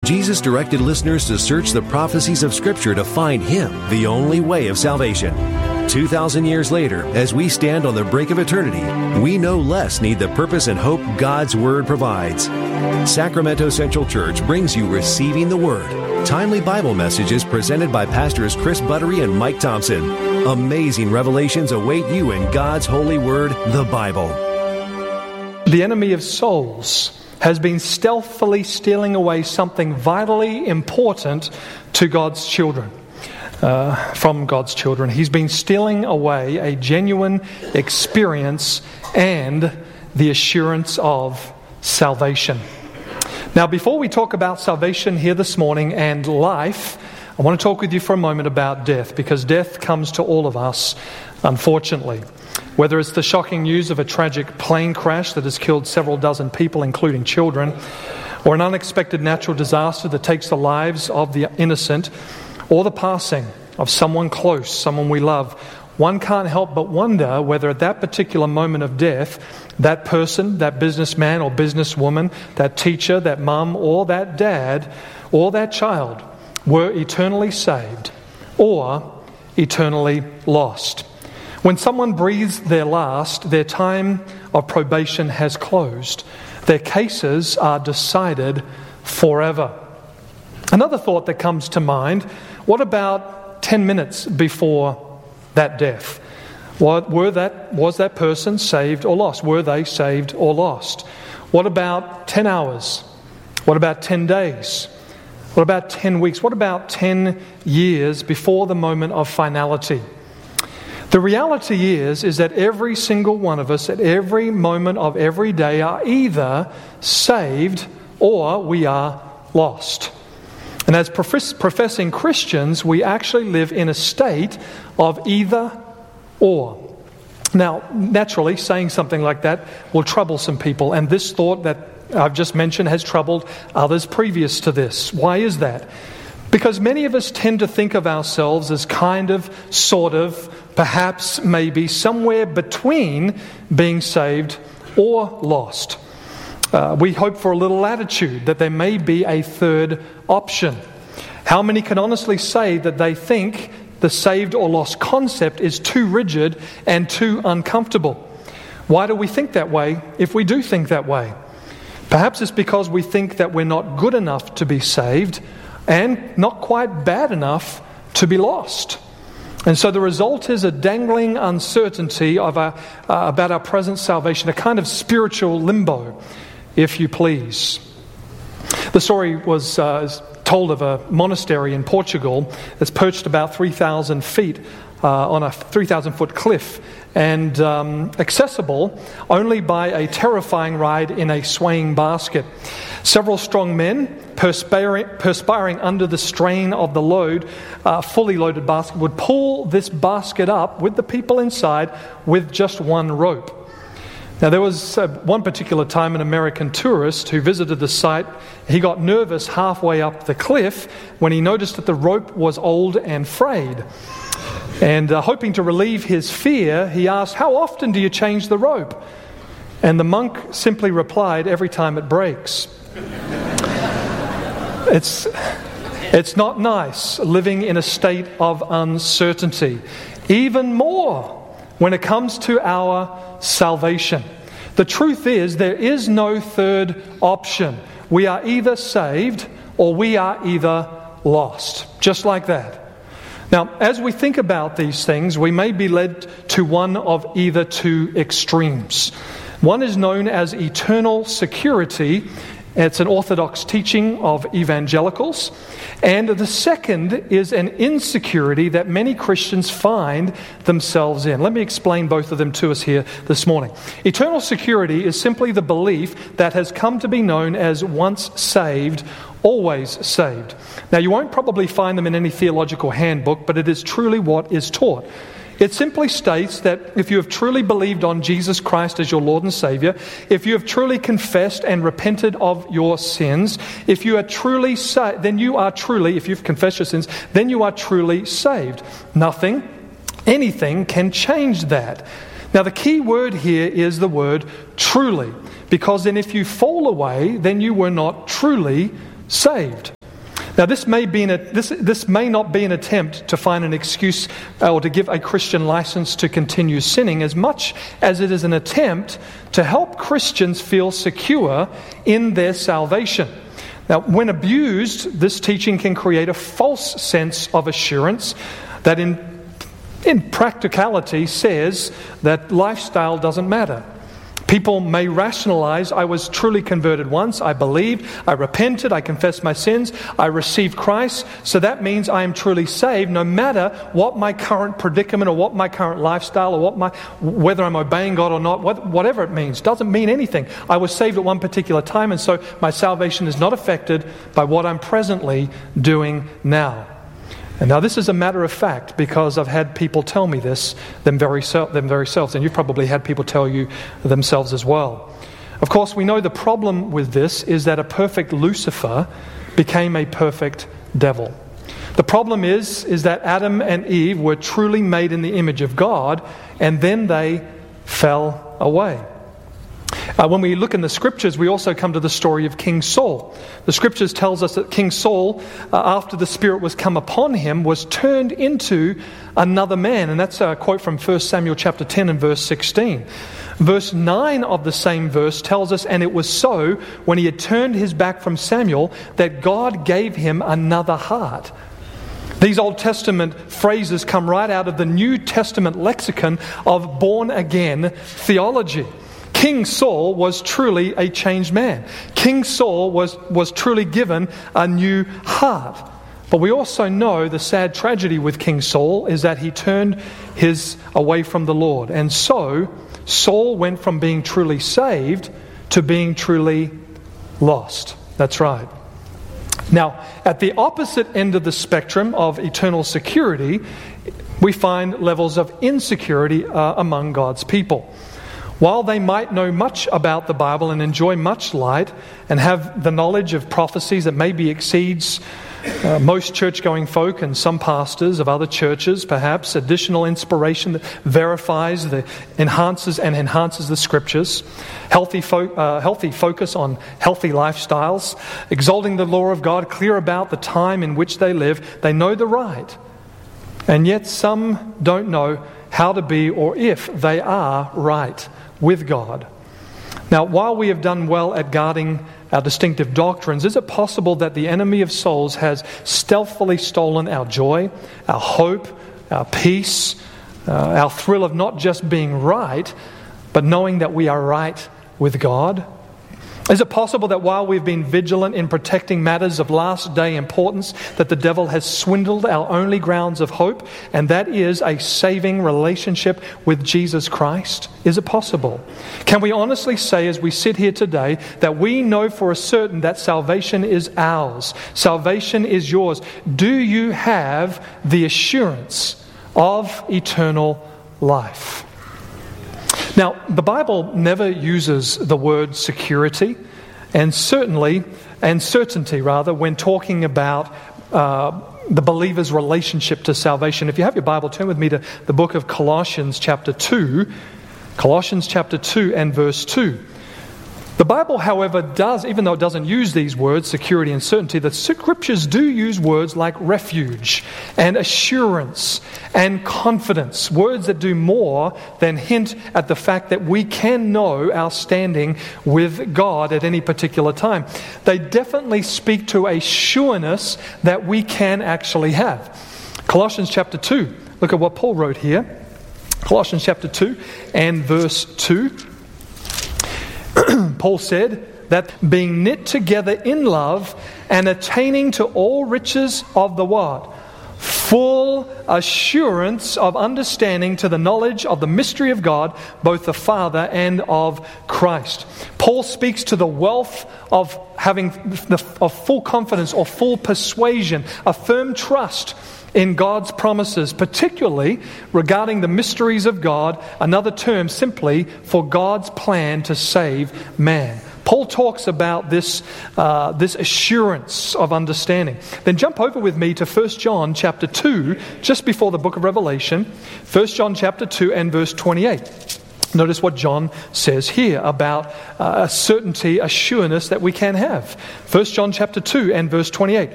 Jesus directed listeners to search the prophecies of Scripture to find Him, the only way of salvation. 2,000 years later, as we stand on the brink of eternity, we no less need the purpose and hope God's Word provides. Sacramento Central Church brings you Receiving the Word, timely Bible messages presented by Pastors Chris Buttery and Mike Thompson. Amazing revelations await you in God's holy Word, the Bible. The enemy of souls has been stealthily stealing away something vitally important to God's children, from God's children. He's been stealing away a genuine experience and the assurance of salvation. Now, before we talk about salvation here this morning and life, I want to talk with you for a moment about death, because death comes to all of us, unfortunately. Whether it's the shocking news of a tragic plane crash that has killed several dozen people, including children, or an unexpected natural disaster that takes the lives of the innocent, or the passing of someone close, someone we love, one can't help but wonder whether at that particular moment of death, that person, that businessman or businesswoman, that teacher, that mum or that dad or that child were eternally saved or eternally lost. When someone breathes their last, their time of probation has closed. Their cases are decided forever. Another thought that comes to mind, what about 10 minutes before that death? Was that person saved or lost? Were they saved or lost? What about 10 hours? What about 10 days? What about 10 weeks? What about 10 years before the moment of finality? The reality is that every single one of us at every moment of every day are either saved or we are lost. And as professing Christians, we actually live in a state of either or. Now, naturally, saying something like that will trouble some people, and this thought that I've just mentioned has troubled others previous to this. Why is that? Because many of us tend to think of ourselves as kind of, sort of, perhaps, maybe, somewhere between being saved or lost. We hope for a little latitude, that there may be a third option. How many can honestly say that they think the saved or lost concept is too rigid and too uncomfortable? Why do we think that way if we do think that way? Perhaps it's because we think that we're not good enough to be saved and not quite bad enough to be lost. And so the result is a dangling uncertainty of about our present salvation, a kind of spiritual limbo, if you please. The story was told of a monastery in Portugal that's perched about 3,000 feet on a 3,000-foot cliff and accessible only by a terrifying ride in a swaying basket. Several strong men, perspiring under the strain of the load, fully loaded basket, would pull this basket up with the people inside with just one rope. Now, there was one particular time an American tourist who visited the site. He got nervous halfway up the cliff when he noticed that the rope was old and frayed. And hoping to relieve his fear, he asked, "How often do you change the rope?" And the monk simply replied, "Every time it breaks." It's not nice living in a state of uncertainty. Even more when it comes to our salvation. The truth is, there is no third option. We are either saved or we are either lost. Just like that. Now, as we think about these things, we may be led to one of either two extremes. One is known as eternal security. It's an orthodox teaching of evangelicals. And the second is an insecurity that many Christians find themselves in. Let me explain both of them to us here this morning. Eternal security is simply the belief that has come to be known as once saved, always saved. Now, you won't probably find them in any theological handbook, but it is truly what is taught. It simply states that if you have truly believed on Jesus Christ as your Lord and Savior, if you have truly confessed and repented of your sins, if you are truly saved, then you are truly, if you've confessed your sins, then you are truly saved. Nothing, anything can change that. Now, the key word here is the word truly, because then if you fall away, then you were not truly saved. Now, this may not be an attempt to find an excuse or to give a Christian license to continue sinning, as much as it is an attempt to help Christians feel secure in their salvation. Now, when abused, this teaching can create a false sense of assurance that in practicality says that lifestyle doesn't matter. People may rationalize, I was truly converted once, I believed, I repented, I confessed my sins, I received Christ, so that means I am truly saved no matter what my current predicament or what my current lifestyle or whether I'm obeying God or not, whatever it means, doesn't mean anything. I was saved at one particular time, and so my salvation is not affected by what I'm presently doing now. And now this is a matter of fact, because I've had people tell me this them very selves, and you've probably had people tell you themselves as well. Of course, we know the problem with this is that a perfect Lucifer became a perfect devil. The problem is that Adam and Eve were truly made in the image of God, and then they fell away. When we look in the Scriptures, we also come to the story of King Saul. The Scriptures tells us that King Saul, after the Spirit was come upon him, was turned into another man. And that's a quote from 1 Samuel chapter 10 and verse 16. Verse 9 of the same verse tells us, and it was so, when he had turned his back from Samuel, that God gave him another heart. These Old Testament phrases come right out of the New Testament lexicon of born-again theology. King Saul was truly a changed man. King Saul was truly given a new heart. But we also know the sad tragedy with King Saul is that he turned away from the Lord. And so Saul went from being truly saved to being truly lost. That's right. Now, at the opposite end of the spectrum of eternal security, we find levels of insecurity among God's people. While they might know much about the Bible and enjoy much light and have the knowledge of prophecies that maybe exceeds most church-going folk and some pastors of other churches, perhaps additional inspiration that verifies, enhances the Scriptures, healthy focus on healthy lifestyles, exalting the law of God, clear about the time in which they live, they know the right. And yet some don't know how to be or if they are right with God. Now, while we have done well at guarding our distinctive doctrines, is it possible that the enemy of souls has stealthily stolen our joy, our hope, our peace, our thrill of not just being right, but knowing that we are right with God? Is it possible that while we've been vigilant in protecting matters of last day importance, that the devil has swindled our only grounds of hope, and that is a saving relationship with Jesus Christ? Is it possible? Can we honestly say as we sit here today that we know for a certain that salvation is ours? Salvation is yours. Do you have the assurance of eternal life? Now, the Bible never uses the word security and certainty when talking about the believer's relationship to salvation. If you have your Bible, turn with me to the book of Colossians chapter 2. Colossians chapter 2 and verse 2. The Bible, however, does, even though it doesn't use these words, security and certainty, the Scriptures do use words like refuge and assurance and confidence, words that do more than hint at the fact that we can know our standing with God at any particular time. They definitely speak to a sureness that we can actually have. Colossians chapter 2, look at what Paul wrote here. Colossians chapter 2 and verse 2. Paul said that being knit together in love and attaining to all riches of the what? Full assurance of understanding to the knowledge of the mystery of God, both the Father and of Christ. Paul speaks to the wealth of having of full confidence or full persuasion, a firm trust in God's promises, particularly regarding the mysteries of God, another term simply for God's plan to save man. Paul talks about this assurance of understanding. Then jump over with me to 1 John chapter 2, just before the book of Revelation, 1 John chapter 2 and verse 28. Notice what John says here about a certainty, a sureness that we can have. 1 John chapter 2 and verse 28.